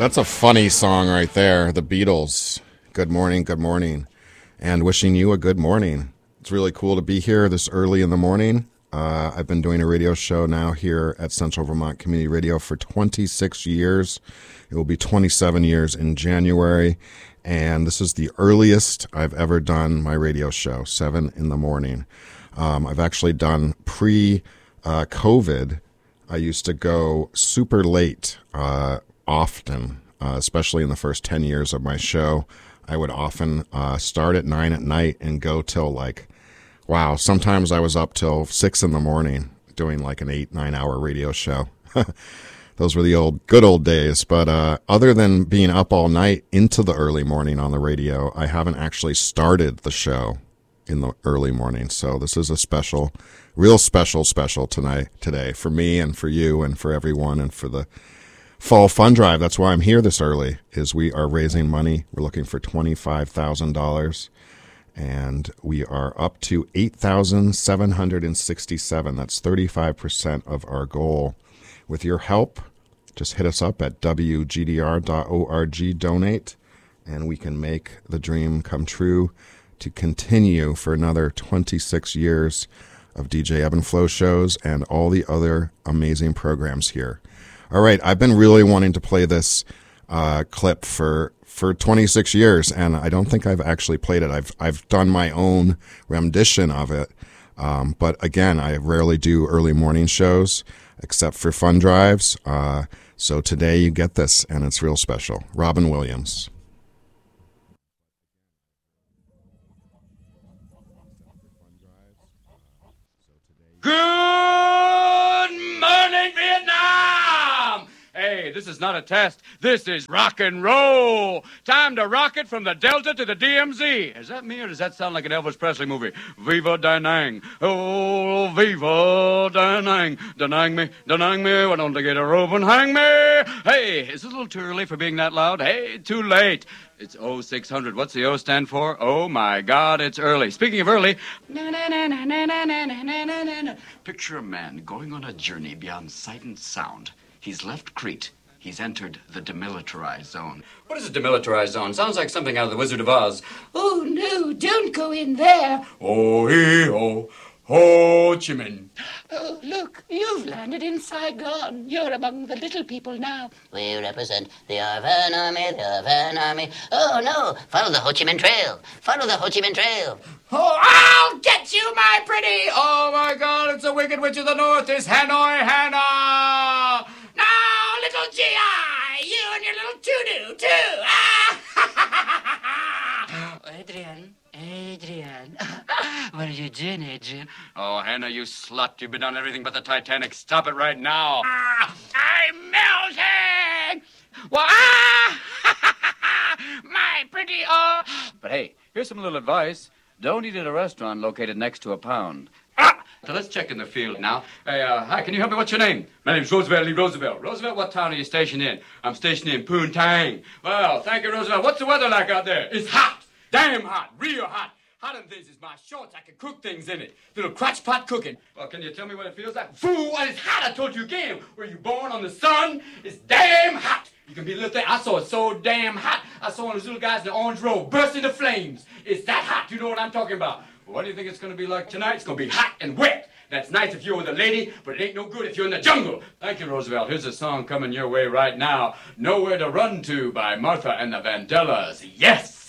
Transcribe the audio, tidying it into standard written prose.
That's a funny song right there. The Beatles. Good morning, and wishing you a good morning. It's really cool to be here this early in the morning. I've been doing a radio show now here at Central Vermont Community Radio for 26 years. It will be 27 years in January, and this is the earliest I've ever done my radio show, 7 in the morning. I've actually done pre-COVID. I used to go super late often, especially in the first 10 years of my show. I would often start at 9 at night and go till sometimes I was up till 6 in the morning doing like an 8-9 hour radio show. Those were the good old days. But other than being up all night into the early morning on the radio, I haven't actually started the show in the early morning. So this is a real special today for me and for you and for everyone and for the Fall Fund Drive. That's why I'm here this early, is we are raising money. We're looking for $25,000, and we are up to $8,767. That's 35% of our goal. With your help, just hit us up at wgdr.org, donate, and we can make the dream come true to continue for another 26 years of DJ Ebb and Flow shows and all the other amazing programs here. All right, I've been really wanting to play this clip for 26 years, and I don't think I've actually played it. I've done my own rendition of it, but again, I rarely do early morning shows except for fund drives. So today you get this, and it's real special. Robin Williams. Good morning, Vietnam! Hey, this is not a test. This is rock and roll. Time to rock it from the Delta to the DMZ. Is that me, or does that sound like an Elvis Presley movie? Viva Da Nang. Oh, viva Da Nang. Da Nang me. Why don't they get a rope and hang me? Hey, is it a little too early for being that loud? Hey, too late. It's 0600. What's the O stand for? Oh, my God, it's early. Speaking of early, picture a man going on a journey beyond sight and sound. He's left Crete. He's entered the demilitarized zone. What is a demilitarized zone? Sounds like something out of The Wizard of Oz. Oh, no, don't go in there. Oh-hee-oh, Ho Chi Minh. Oh, look, you've landed in Saigon. You're among the little people now. We represent the Arvan Army, Oh, no, follow the Ho Chi Minh Trail. Oh, I'll get you, my pretty. Oh, my God, it's the Wicked Witch of the North. It's Hanoi Hannah. Now, little G.I., you and your little Tudu, too. Adrian. What are you doing, Adrian? Oh, Hannah, you slut. You've been on everything but the Titanic. Stop it right now. I'm melting. Well, my pretty, But hey, here's some little advice. Don't eat at a restaurant located next to a pound. So let's check in the field now. Hey, hi, can you help me? What's your name? My name's Roosevelt Lee Roosevelt. Roosevelt, what town are you stationed in? I'm stationed in Poontang. Well, thank you, Roosevelt. What's the weather like out there? It's hot. Damn hot. Real hot. Hot in this is my shorts. I can cook things in it. Little crotch pot cooking. Well, can you tell me what it feels like? Fool, it's hot. I told you again. Were you born on the sun? It's damn hot. You can be a little thing. I saw it so damn hot. I saw one of those little guys in the orange robe burst into flames. It's that hot. You know what I'm talking about. Well, what do you think it's going to be like tonight? It's going to be hot and wet. That's nice if you're with a lady, but it ain't no good if you're in the jungle. Thank you, Roosevelt. Here's a song coming your way right now. Nowhere to Run To by Martha and the Vandellas. Yes!